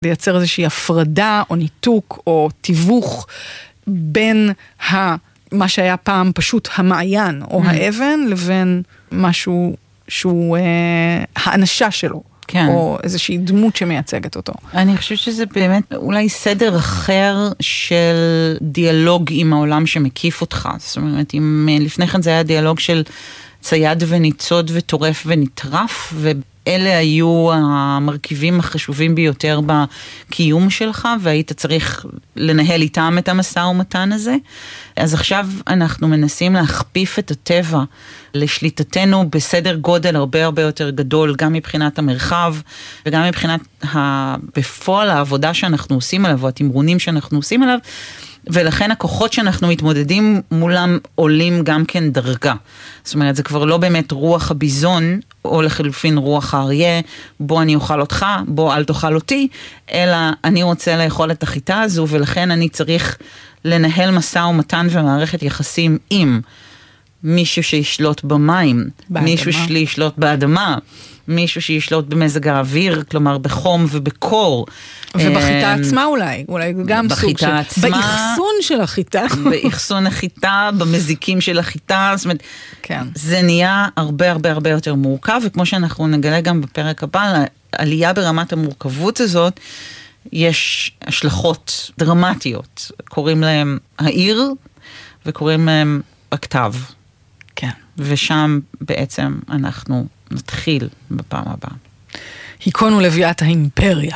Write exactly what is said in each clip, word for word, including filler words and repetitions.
לייצר איזושהי הפרדה או ניתוק או תיווך בין ה, מה שהיה פעם פשוט המעיין או האבן לבין משהו שהוא אה, האנשה שלו. כן. או איזושהי דמות שמייצגת אותו. אני חושבת שזה באמת אולי סדר אחר של דיאלוג עם העולם שמקיף אותך. זאת אומרת, אם לפני כן זה היה דיאלוג של צייד וניצוד וטורף ונטרף, ואלה היו המרכיבים החשובים ביותר בקיום שלך, והיית צריך לנהל איתם את המשא ומתן הזה. אז עכשיו אנחנו מנסים להכפיף את הטבע לשליטתנו בסדר גודל הרבה הרבה יותר גדול, גם מבחינת המרחב, וגם מבחינת בפועל העבודה שאנחנו עושים עליו, או התמרונים שאנחנו עושים עליו, ולכן הכוחות שאנחנו מתמודדים מולם עולים גם כן דרגה. זאת אומרת, זה כבר לא באמת רוח הביזון, או לחלופין רוח האריה, בוא אני אוכל אותך, בוא אל תאכל אותי, אלא אני רוצה לאכול את החיטה הזו, ולכן אני צריך לנהל מסע ומתן ומערכת יחסים עם מישהו שישלוט במים, באדמה. מישהו שישלוט באדמה, מישהו שישלוט במזג האוויר, כלומר בחום ובקור. ובחיטה עצמה אולי, אולי גם סוג של... עצמה, באחסון של החיטה. באחסון החיטה, במזיקים של החיטה, זאת אומרת, כן. זה נהיה הרבה הרבה הרבה יותר מורכב, וכמו שאנחנו נגלה גם בפרק הבא, העלייה ברמת המורכבות הזאת, יש השלכות דרמטיות, קוראים להם העיר, וקוראים להם הכתב. כן. ושם בעצם אנחנו נתחיל בפעם הבאה. היכונו לביאת האימפריה.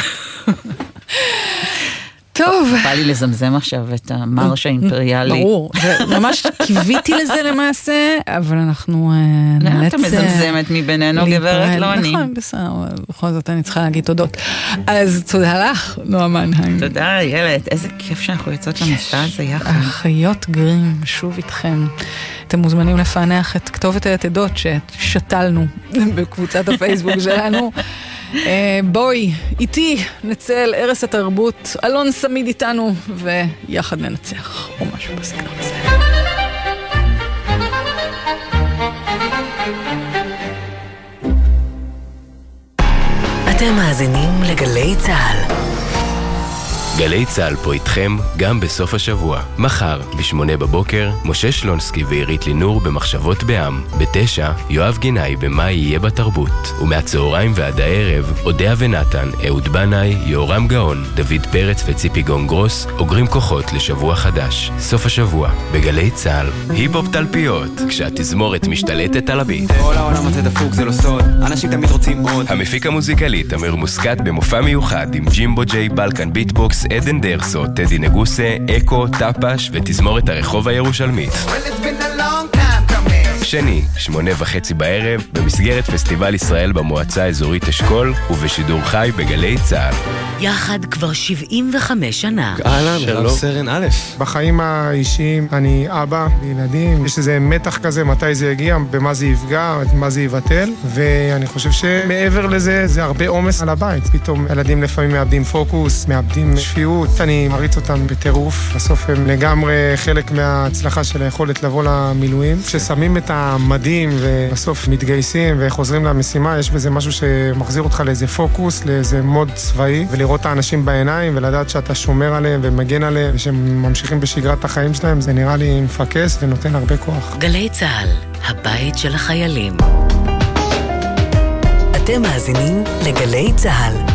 טוב. בא לי לזמזם עכשיו את המרש האימפריאלי. ברור, ממש קיוויתי לזה למעשה, אבל אנחנו נאלץ... אתה מזמזמת מבינינו, גברת, לא אני. נכון, בסדר, בכל זאת אני צריכה להגיד תודות. אז תודה לך, נועה מנהיים. תודה, ילד, איזה כיף שאנחנו יוצאות למסע הזה יחד. החיות גרים, שוב איתכם. אתם מוזמנים לפענח את כתובת היתדות ששתלנו בקבוצת הפייסבוק שלנו. בואי, איתי נצא אל ערש התרבות, אלון סמיד איתנו, ויחד ננצח, או משהו בסגנון הזה. אתם מאזינים לגלי צהל. גלי צהל פה איתכם גם בסוף השבוע. מחר, בשמונה בבוקר, משה שלונסקי ועירית לינור במחשבות בעם. בתשע, יואב גינאי במה יהיה בתרבות. ומהצהריים ועד הערב, אודיה ונתן, אהוד בנאי, יורם גאון, דוד פרץ וציפי גונגרוס, אוגרים כוחות לשבוע חדש. סוף השבוע, בגלי צהל. היפ-הופ תלפיות, כשהתזמורת משתלטת על הביט. כל העולם הזה דפוק, זה לא סוד. אנשים תמיד רוצים עוד. המפיק המוזיקלי תמיר מוסקת במופע מיוחד עם ג'ימבו ג'יי, בלקן ביטבוקס, עדן דרסו, טדי נגוסה, אקו, טפש ותזמורת הרחוב הירושלמית. שני, שמונה וחצי בערב, במסגרת פסטיבל ישראל במועצה האזורית אשכול ובשידור חי בגלי צהל. יחד כבר שבעים וחמש שנה. אהלן, שלום. סרן א'. בחיים האישיים אני אבא לילדים, יש איזה מתח כזה, מתי זה יגיע, במה זה יפגע, מה זה יבטל, ואני חושב שמעבר לזה, זה הרבה עומס על הבית. פתאום ילדים לפעמים מאבדים פוקוס, מאבדים שפיות, אני מריץ אותם בטירוף. בסוף הם לגמרי חלק מההצלחה של היכולת לבוא למילואים. כששמים את המדים ובסוף מתגייסים וחוזרים למשימה, יש בזה משהו שמחזיר אותך לאיזה פוקוס, לאיזה מוד צבאי, ולראות את האנשים בעיניים ולדעת שאתה שומר עליהם ומגן עליהם ושהם ממשיכים בשגרת החיים שלהם, זה נראה לי מפקס ונותן הרבה כוח. גלי צהל, הבית של החיילים. אתם מאזינים לגלי צהל.